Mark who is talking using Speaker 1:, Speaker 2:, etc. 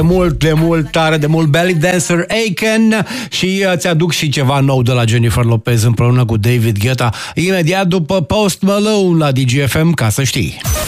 Speaker 1: tare de mult Belly Dancer Aiken și ți-aduc și ceva nou de la Jennifer Lopez împreună cu David Guetta imediat după Post Malone la DGFM, ca să știi.